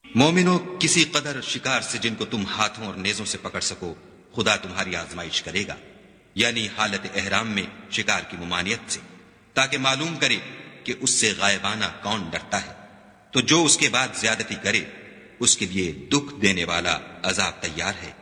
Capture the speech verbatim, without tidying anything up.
मोमिनो, किसी कदर शिकार से जिनको तुम हाथों और नेजों से पकड़ सको खुदा तुम्हारी आजमाइश करेगा, यानी हालत एहराम में शिकार की मुमानियत से, ताकि मालूम करे कि उससे गायबाना कौन डरता है। तो जो उसके बाद ज्यादती करे उसके लिए दुख देने वाला अजाब तैयार है।